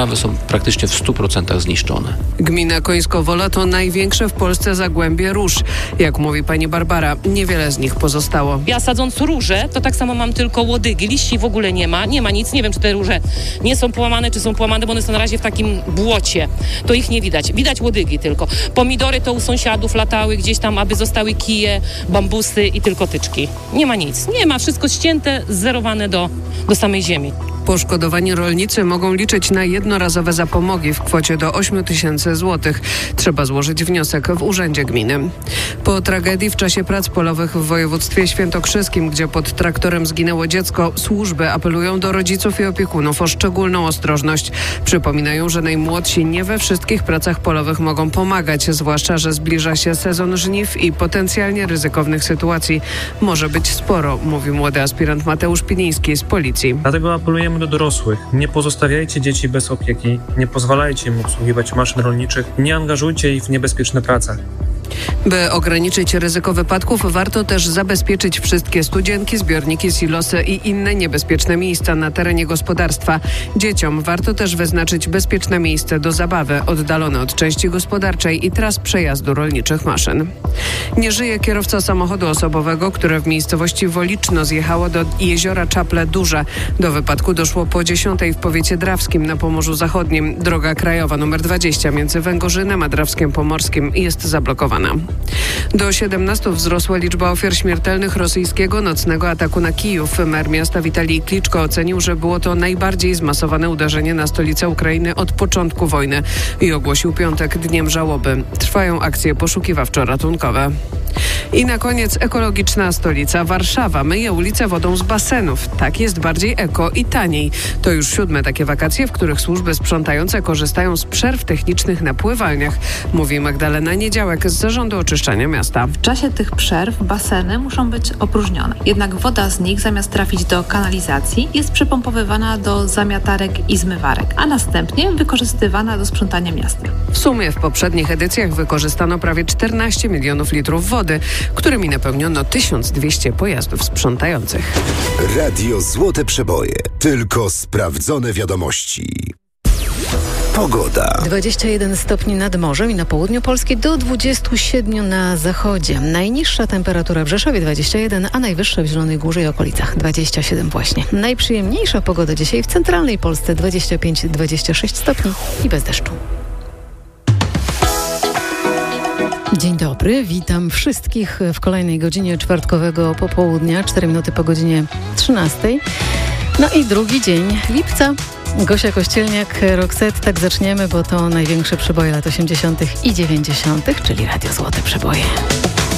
uprawy są praktycznie w 100% zniszczone. Gmina Końskowola to największe w Polsce zagłębie róż. Jak mówi pani Barbara, niewiele z nich pozostało. Ja sadząc róże, to tak samo mam tylko łodygi. Liści w ogóle nie ma nic. Nie wiem, czy te róże nie są połamane, czy są połamane, bo one są na razie w takim błocie. To ich nie widać. Widać łodygi tylko. Pomidory to u sąsiadów latały gdzieś tam, aby zostały kije, bambusy i tylko tyczki. Nie ma nic. Nie ma. Wszystko ścięte, zerowane do samej ziemi. Poszkodowani rolnicy mogą liczyć na jednorazowe zapomogi w kwocie do 8 000 złotych. Trzeba złożyć wniosek w urzędzie gminy. Po tragedii w czasie prac polowych w województwie świętokrzyskim, gdzie pod traktorem zginęło dziecko, służby apelują do rodziców i opiekunów o szczególną ostrożność. Przypominają, że najmłodsi nie we wszystkich pracach polowych mogą pomagać, zwłaszcza że zbliża się sezon żniw i potencjalnie ryzykownych sytuacji może być sporo, mówi młody aspirant Mateusz Piliński z policji. Dlatego apelujemy do dorosłych. Nie pozostawiajcie dzieci bez opieki, nie pozwalajcie im obsługiwać maszyn rolniczych, nie angażujcie ich w niebezpieczne prace. By ograniczyć ryzyko wypadków, warto też zabezpieczyć wszystkie studzienki, zbiorniki, silosy i inne niebezpieczne miejsca na terenie gospodarstwa. Dzieciom warto też wyznaczyć bezpieczne miejsce do zabawy, oddalone od części gospodarczej i tras przejazdu rolniczych maszyn. Nie żyje kierowca samochodu osobowego, które w miejscowości Woliczno zjechało do jeziora Czaple Duże. Do wypadku doszło po 10:00 w powiecie drawskim na Pomorzu Zachodnim. Droga krajowa nr 20 między Węgorzynem a Drawskiem Pomorskim jest zablokowana. Do 17 wzrosła liczba ofiar śmiertelnych rosyjskiego nocnego ataku na Kijów. Mer miasta Witalij Kliczko ocenił, że było to najbardziej zmasowane uderzenie na stolicę Ukrainy od początku wojny i ogłosił piątek dniem żałoby. Trwają akcje poszukiwawczo-ratunkowe. I na koniec ekologiczna stolica Warszawa myje ulice wodą z basenów. Tak jest bardziej eko i taniej. To już 7 takie wakacje, w których służby sprzątające korzystają z przerw technicznych na pływalniach, mówi Magdalena Niedziałek z Zarządu Oczyszczania Miasta. W czasie tych przerw baseny muszą być opróżnione. Jednak woda z nich zamiast trafić do kanalizacji jest przepompowywana do zamiatarek i zmywarek, a następnie wykorzystywana do sprzątania miasta. W sumie w poprzednich edycjach wykorzystano prawie 14 milionów litrów wody, którymi napełniono 1200 pojazdów sprzątających. Radio Złote Przeboje. Tylko sprawdzone wiadomości. Pogoda. 21 stopni nad morzem i na południu Polski do 27 na zachodzie. Najniższa temperatura w Rzeszowie 21, a najwyższa w Zielonej Górze i okolicach 27 właśnie. Najprzyjemniejsza pogoda dzisiaj w centralnej Polsce 25-26 stopni i bez deszczu. Dzień dobry, witam wszystkich w kolejnej godzinie czwartkowego popołudnia, 4 minuty po godzinie 13. No i drugi dzień lipca. Gosia Kościelniak, Roxette, tak zaczniemy, bo to największe przeboje lat 80. i 90., czyli Radio Złote Przeboje.